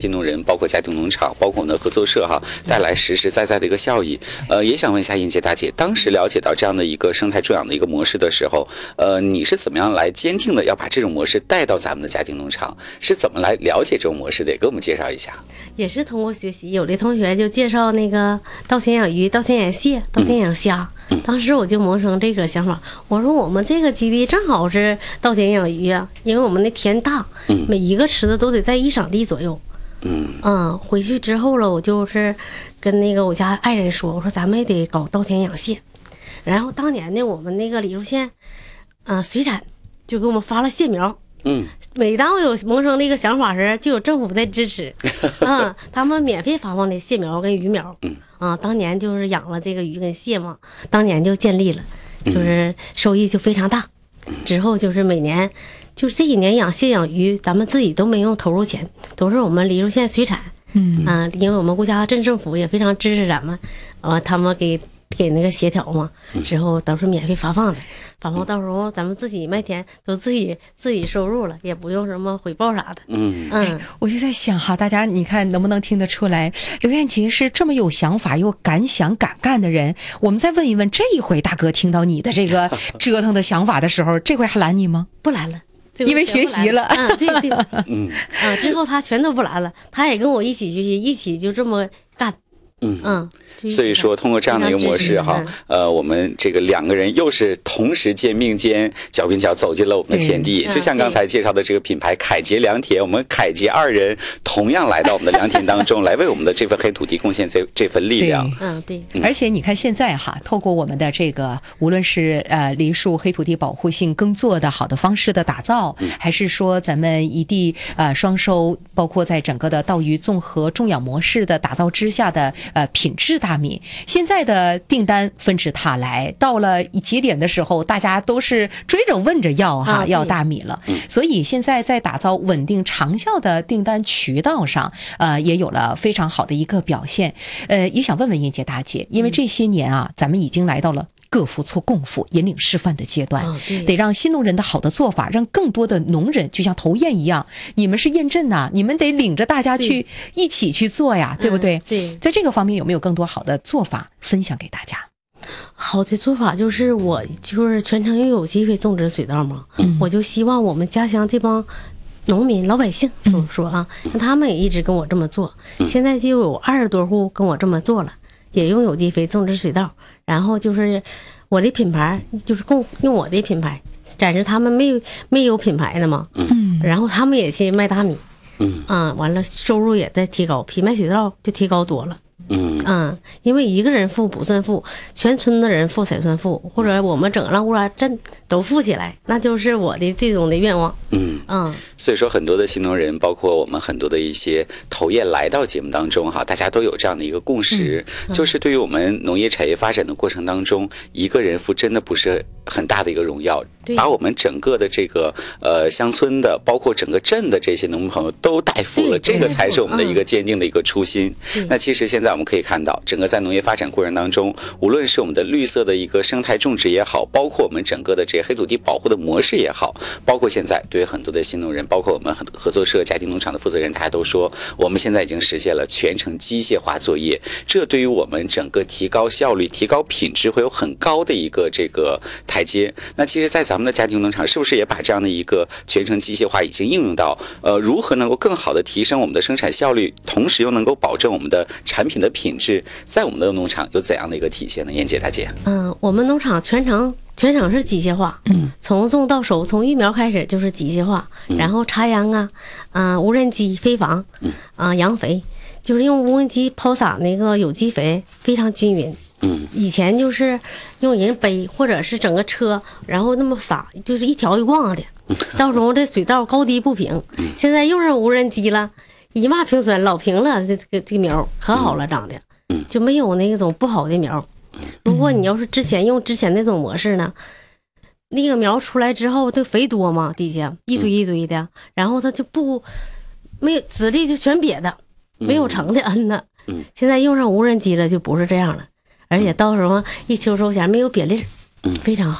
新农人，包括家庭农场，包括我们的合作社哈，带来实实在在的一个效益。也想问一下燕姐大姐，当时了解到这样的一个生态种养的一个模式的时候，你是怎么样来坚定的要把这种模式带到咱们的家庭农场？是怎么来了解这种模式的？也给我们介绍一下。 也是通过学习，有的同学就介绍那个稻田养鱼、稻田养蟹、稻田养虾。当时我就萌生这个想法，我说我们这个基地正好是稻田养鱼啊，因为我们的田大，每一个池子都得在1晌地左右。回去之后了，我就是跟那个我家爱人说，我说咱们也得搞稻田养蟹。然后当年呢，我们那个澧树县，水产就给我们发了蟹苗。每当我有萌生这个想法时，就有政府在支持。他们免费发放的蟹苗跟鱼苗。当年就是养了这个鱼跟蟹嘛，当年就建立了，就是收益就非常大。之后就是每年。就是这几年养蟹养鱼，咱们自己都没用投入钱，都是我们澧树县水产，因为我们国家镇政府也非常支持咱们，他们给那个协调嘛，之后都是免费发放的，发放到时候咱们自己卖田都自己收入了，也不用什么回报啥的。 我就在想哈，大家你看能不能听得出来，刘燕杰是这么有想法又敢想敢干的人。我们再问一问，这一回大哥听到你的这个折腾的想法的时候，这回还拦你吗？ 不拦了。 因为学习了， 对，之后他全都不拦了，他也跟我一起学习，一起就这么干。 所以说通过这样的一个模式哈，我们这个2个人又是同时肩并肩、脚并脚走进了我们的田地。就像刚才介绍的这个品牌凯杰良田，我们凯杰2人同样来到我们的良田当中，来为我们的这份黑土地贡献这份力量。 对。 而且你看现在哈，透过我们的这个，无论是梨树黑土地保护性耕作的好的方式的打造，还是说咱们一地双收，包括在整个的稻鱼综合种养模式的打造之下的品质大米，现在的订单纷至沓来，到了节点的时候，大家都是追着问着要要大米了。所以现在在打造稳定长效的订单渠道上，也有了非常好的一个表现。也想问问燕姐大姐，因为这些年啊，咱们已经来到了各付出功夫、引领示范的阶段，得让新农人的好的做法，让更多的农人就像投堰一样，你们是验证呐，你们得领着大家去一起去做呀，对不对？ 对， 在这个方面有没有更多好的做法分享给大家？ 好的做法就是我就是全程有机肥种植水稻嘛，我就希望我们家乡这帮农民老百姓说啊，他们也一直跟我这么做，现在就有20多户跟我这么做了，也用有机肥种植水稻。然后就是我的品牌，就是用我的品牌展示他们没有品牌的嘛，然后他们也去卖大米，完了收入也在提高，比卖水稻就提高多了。因为一个人富不算富，全村的人富才算富，或者我们整个乌拉镇都富起来，那就是我的最终的愿望。 所以说很多的新农人，包括我们很多的一些投堰来到节目当中哈，大家都有这样的一个共识，就是对于我们农业产业发展的过程当中，一个人富真的不是很大的一个荣耀，把我们整个的这个乡村的，包括整个镇的这些农民朋友都带富了，这个才是我们的一个坚定的一个初心。那其实现在我们可以看到，整个在农业发展过程当中，无论是我们的绿色的一个生态种植也好，包括我们整个的这些黑土地保护的模式也好，包括现在对于很多的新农人，包括我们合作社家庭农场的负责人，大家都说我们现在已经实现了全程机械化作业，这对于我们整个提高效率、提高品质会有很高的一个这个台阶。那其实在咱们的家庭农场是不是也把这样的一个全程机械化已经应用到如何能够更好的提升我们的生产效率，同时又能够保证我们的产品的品质，在我们的农场有怎样的一个体现呢？燕姐大姐。 我们农场全程是机械化，从种到收，从育苗开始就是机械化，然后插秧无人机飞防，养肥，就是用无人机抛洒那个有机肥，非常均匀。以前就是用人背或者是整个车，然后那么撒，就是一条一望的，到时候这水稻高低不平。现在用上无人机了，一马平川，老平了，这个苗可好了，长的就没有那种不好的苗。如果你要是之前那种模式呢，那个苗出来之后，它肥多嘛，底下一堆一堆的，然后它就没有籽粒就全瘪的，没有成的的。现在用上无人机了，就不是这样了。而且到时候一秋收前没有瘪粒，非常好。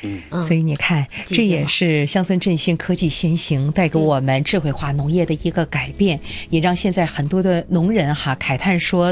所以你看，这也是乡村振兴、科技先行带给我们智慧化农业的一个改变，也让现在很多的农人哈慨叹说。